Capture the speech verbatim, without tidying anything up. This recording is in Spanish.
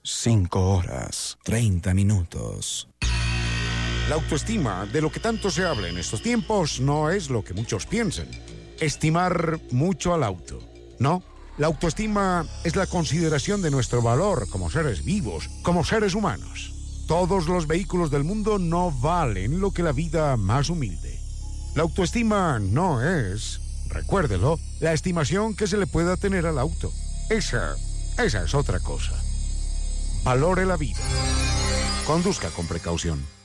Cinco horas, treinta minutos. La autoestima, de lo que tanto se habla en estos tiempos, no es lo que muchos piensan. Estimar mucho al auto. No, la autoestima es la consideración de nuestro valor como seres vivos, como seres humanos. Todos los vehículos del mundo no valen lo que la vida más humilde. La autoestima no es, recuérdelo, la estimación que se le pueda tener al auto. Esa, esa es otra cosa. Valore la vida. Conduzca con precaución.